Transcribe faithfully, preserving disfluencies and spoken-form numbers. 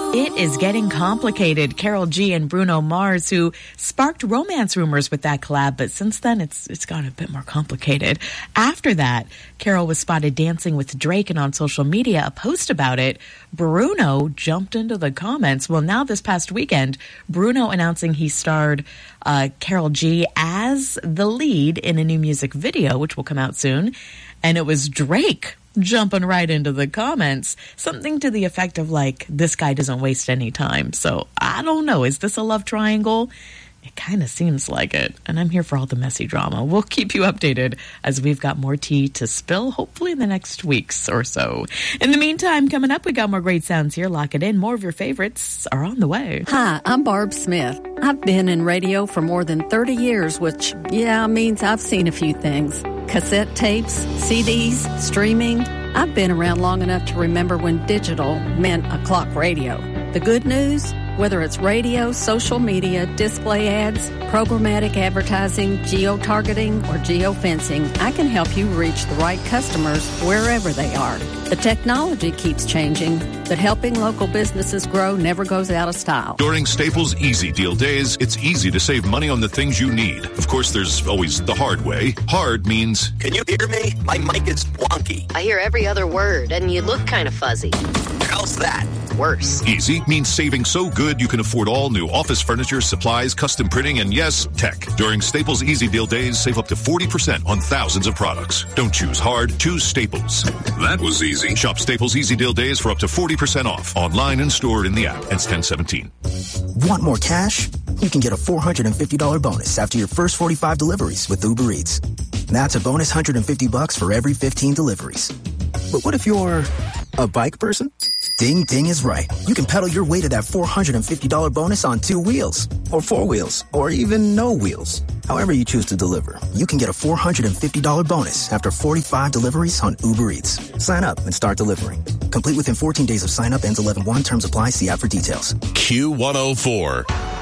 It is getting complicated. Karol G and Bruno Mars, who sparked romance rumors with that collab, but since then it's it's gotten a bit more complicated. After that, Karol was spotted dancing with Drake, and on social media, a post about it, Bruno jumped into the comments. Well, now this past weekend, Bruno announcing he starred uh, Karol G as the lead in a new music video, which will come out soon, and it was Drake jumping right into the comments, something to the effect of like, this guy doesn't waste any time. So I don't know, is this a love triangle? It kind of seems like it, and I'm here for all the messy drama. We'll keep you updated as we've got more tea to spill, hopefully in the next weeks or so. In the meantime, coming up, we got more great sounds here. Lock it in. More of your favorites are on the way. Hi, I'm Barb Smith. I've been in radio for more than thirty years, which, yeah, means I've seen a few things. Cassette tapes, C Ds, streaming. I've been around long enough to remember when digital meant a clock radio. The good news? Whether it's radio, social media, display ads, programmatic advertising, geo-targeting, or geo-fencing, I can help you reach the right customers wherever they are. The technology keeps changing, but helping local businesses grow never goes out of style. During Staples Easy Deal Days, it's easy to save money on the things you need. Of course, there's always the hard way. Hard means... Can you hear me? My mic is wonky. I hear every other word, and you look kind of fuzzy. How's that? Worse. Easy means saving so good you can afford all new office furniture, supplies, custom printing, and yes, tech. During Staples Easy Deal Days, save up to forty percent on thousands of products. Don't choose hard, choose Staples. That was easy. Shop Staples Easy Deal Days for up to forty percent off. Online and stored in the app. Ends ten seventeen. Want more cash? You can get a four hundred fifty dollars bonus after your first forty-five deliveries with Uber Eats. That's a bonus one hundred fifty bucks for every fifteen deliveries. But what if you're a bike person? Ding Ding is right. You can pedal your way to that four hundred fifty dollars bonus on two wheels, or four wheels, or even no wheels. However you choose to deliver, you can get a four hundred fifty dollars bonus after forty-five deliveries on Uber Eats. Sign up and start delivering. Complete within fourteen days of sign up. Ends eleven one. Terms apply. See app for details. Q one oh four.